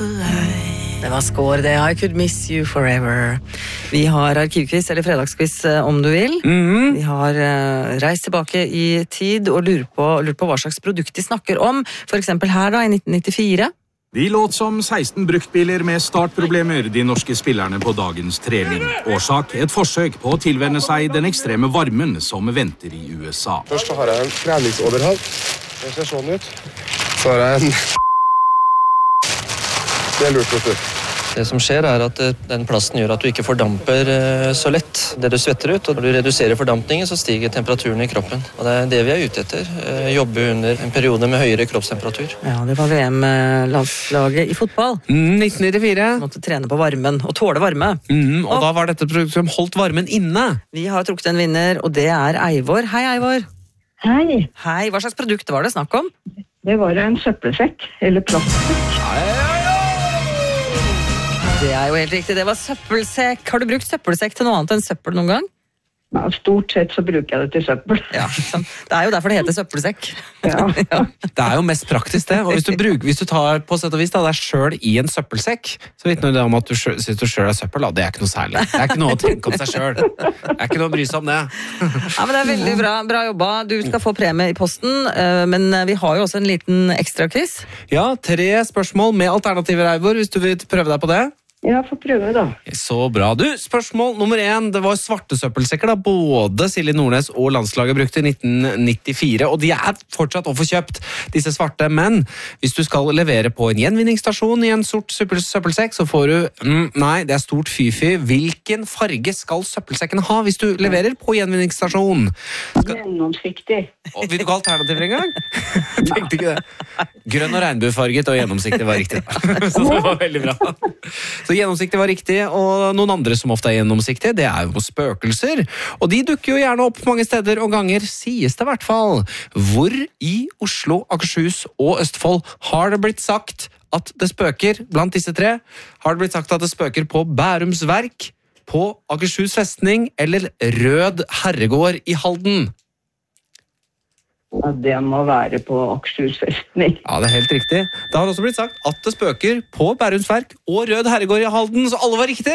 Det var Skår det, I could miss you forever. Vi har arkivquiz, eller fredagsquiz om du vil. Vi har reist tilbake i tid og lurer på hva slags produkt de snakker om. For eksempel her da, i 1994. De låt som 16 bruktbiler med startproblemer, de norske spillerne på dagens trening. Årsak, et forsøk på å tilvenne seg den ekstreme varmen som venter i USA. Først så har jeg en treningsoverhall. Det ser sånn ut. Så har jeg en... Det er lurt, vet du. Det som skjer er at den plasten gjør at du ikke fordamper så lett det du svetter ut, og når du reduserer fordampningen så stiger temperaturen i kroppen. Og det er det vi er ute etter, jobbe under en periode med høyere kroppstemperatur. Ja, det var VM-landslaget i fotball. 1994. Måtte trene på varmen, og tåle varme. Og da var dette produktet som holdt varmen inne. Vi har trukket en vinner, og det er Eivor. Hei, Eivor. Hei, Hei, hva slags produkt var det snakk om? det var en søppelsekk, eller plastsekk. Det er jo helt riktig, det var søppelsekk. Har du brukt søppelsekk til noe annet enn søppel noen gang? Ja, stort sett så bruker jeg det til søppel. Ja, det er jo derfor det heter søppelsekk. Ja. Det er jo mest praktisk det, og hvis du tar på sett og vis da, deg selv i en søppelsekk, så vitner det om at du synes du selv er søppel, da. Det er ikke noe særlig. Det er ikke noe å tenke om seg selv. Det er ikke noe å bry seg om det. Ja, men det er veldig bra jobba. Du skal få premie i posten, men vi har jo også en liten ekstra quiz. Ja, 3 spørsmål med alternativer, Eivor, hvis du vil prøve deg på det. Ja, få prøve da. Så bra. Du, spørsmål nummer 1. Det var svarte søppelsekker da både Silje Nordnes og landslaget brukte i 1994, og de er fortsatt å få kjøpt, disse svarte, men hvis du skal levere på en gjenvinningsstasjon i en sort søppelsekk, så får du, nei, det er stort fy-fy. Hvilken farge skal søppelsekken ha hvis du leverer på gjenvinningsstasjon? Gjennomsiktig. Vil du ikke ha alternativer en gang? Tenkte ikke det. Grønn og regnbuefarget og gjennomsiktig var riktig. Så det var veldig bra. Så gjennomsiktig var riktig, og noen andre som ofte er gjennomsiktige, det er jo spøkelser. Og de dukker jo gjerne opp mange steder og ganger, sies det i hvert fall. Hvor i Oslo, Akershus og Østfold har det blitt sagt at det spøker blant disse 3? Har det blitt sagt at det spøker på Bærums Verk, på Akershus festning eller Rød Herregård i Halden? Ja, det må være på Akershus festning. Ja, det er helt riktig. Det har også blitt sagt at det spøker på Bærums Verk og Rød Herregård i Halden, så alle var riktig.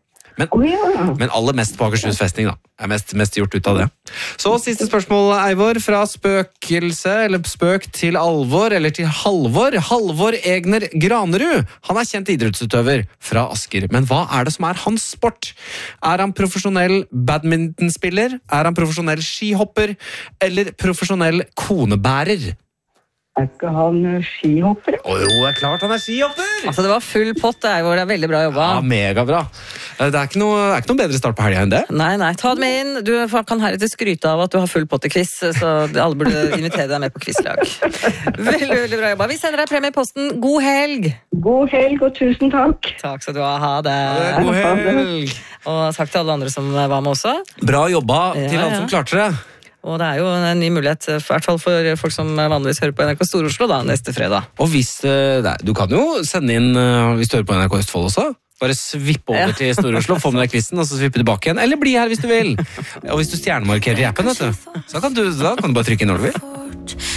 Men aller mest på Akershus festning da. Det er mest gjort ut av det. Så siste spørsmål, Eivor, fra spøkelse, eller spøk til alvor, eller til Halvor. Halvor Egner Granerud, han er kjent idrettsutøver fra Asker, men hva er det som er hans sport? Er han profesjonell badmintonspiller? Er han profesjonell skihopper? Eller profesjonell konebærer? Er ikke han skihopper? Jo, det er klart han er skihopper! Altså, det var full pott, Eivor. Det er veldig bra jobba. Ja, megabra. Det er ikke noe bedre start på helga enn det. Nei, ta det med inn. Du kan heretter skryte av at du har full pott i quiz, så alle burde invitere deg med på quizlag. Veldig bra jobba. Vi sender deg premie i posten. God helg! God helg, og tusen takk. Takk skal du ha det. God helg! Og takk til alle andre som var med også. Bra jobba til alle som klarte det. Og det er jo en ny mulighet, i hvert fall for folk som vanligvis hører på NRK Stor-Oslo da, neste fredag. Og hvis, du kan jo sende inn, hvis du hører på NRK Østfold også, bare svippe over til Stor-Oslo, få med deg quizen, og så svippe tilbake igjen, eller bli her hvis du vil. Og hvis du stjernemarkerer i appen, vet du, så kan du bare trykke inn når du vil.